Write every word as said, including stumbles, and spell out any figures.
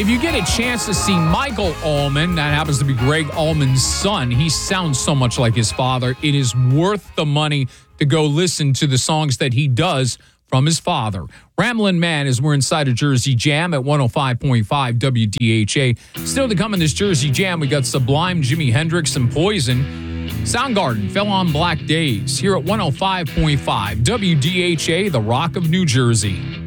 If you get a chance to see Michael Allman, that happens to be Greg Allman's son, he sounds so much like his father. It is worth the money to go listen to the songs that he does from his father. Ramblin' Man, as we're inside of Jersey Jam at one oh five point five W D H A. Still to come in this Jersey Jam, we got Sublime, Jimi Hendrix, and Poison. Soundgarden fell on Black Days here at one oh five point five W D H A, the Rock of New Jersey.